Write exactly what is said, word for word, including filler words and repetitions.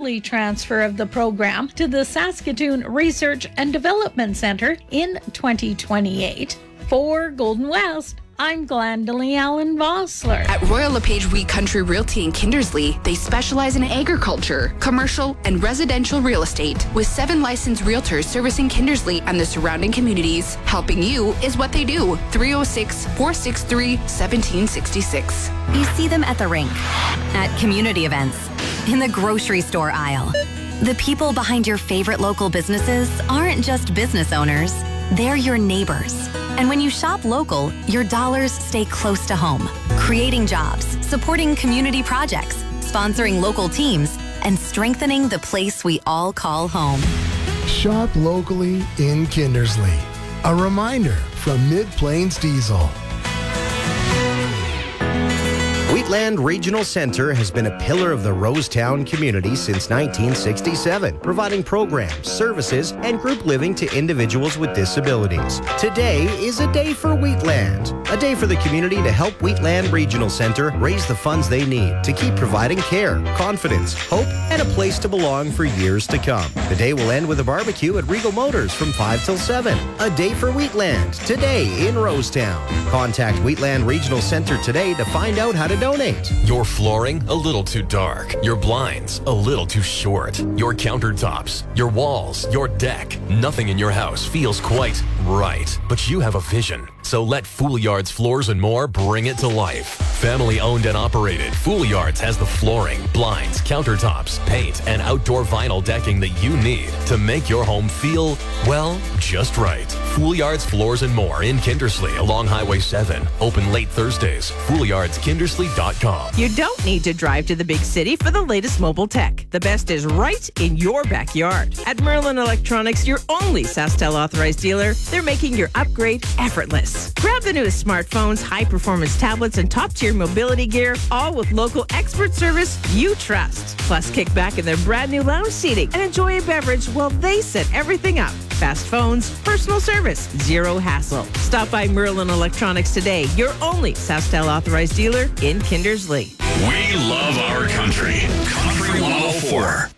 early transfer of the program to the Saskatoon Research and Development Centre in twenty twenty-eight. For Golden West, I'm Glendalee Allen Vossler. At Royal LePage Wheat Country Realty in Kindersley, they specialize in agriculture, commercial, and residential real estate, with seven licensed realtors servicing Kindersley and the surrounding communities. Helping you is what they do. three oh six, four six three, one seven six six. You see them at the rink, at community events, in the grocery store aisle. The people behind your favorite local businesses aren't just business owners, they're your neighbors. And when you shop local, your dollars stay close to home, creating jobs, supporting community projects, sponsoring local teams, and strengthening the place we all call home. Shop locally in Kindersley. A reminder from Mid-Plains Diesel. Wheatland Regional Centre has been a pillar of the Rosetown community since nineteen sixty-seven, providing programs, services, and group living to individuals with disabilities. Today is a day for Wheatland, a day for the community to help Wheatland Regional Centre raise the funds they need to keep providing care, confidence, hope, and a place to belong for years to come. The day will end with a barbecue at Regal Motors from five till seven. A day for Wheatland, today in Rosetown. Contact Wheatland Regional Centre today to find out how to donate. Your flooring, a little too dark. Your blinds, a little too short. Your countertops, your walls, your deck. Nothing in your house feels quite right. But you have a vision. So let Foolyards Floors and More bring it to life. Family owned and operated, Foolyards has the flooring, blinds, countertops, paint, and outdoor vinyl decking that you need to make your home feel, well, just right. Foolyards Floors and More in Kindersley along Highway seven. Open late Thursdays. Foolyards Kindersley dot com. You don't need to drive to the big city for the latest mobile tech. The best is right in your backyard. At Merlin Electronics, your only SaskTel authorized dealer, they're making your upgrade effortless. Grab the newest smartphones, high-performance tablets, and top-tier mobility gear, all with local expert service you trust. Plus, kick back in their brand new lounge seating and enjoy a beverage while they set everything up. Fast phones, personal service, zero hassle. Stop by Merlin Electronics today, your only SaskTel authorized dealer in Kindersley. We love our country. Country one oh four.